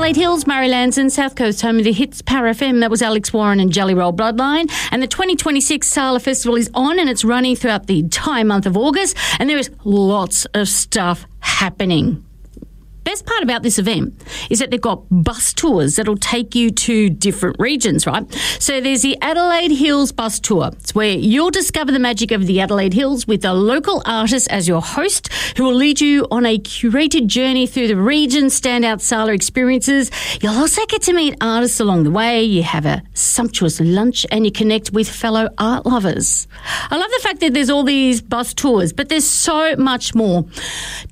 Adelaide Hills, Murray Lanson, South Coast, home of the hits, Power FM. That was Alex Warren and Jelly Roll Bloodline. And the 2026 Sala Festival is on and it's running throughout the entire month of August. And there is lots of stuff happening. Best part about this event is that they've got bus tours that'll take you to different regions, right? So there's the Adelaide Hills bus tour. It's where you'll discover the magic of the Adelaide Hills with a local artist as your host who will lead you on a curated journey through the region's standout Sala experiences. You'll also get to meet artists along the way. You have a sumptuous lunch and you connect with fellow art lovers. I love the fact that there's all these bus tours, but there's so much more.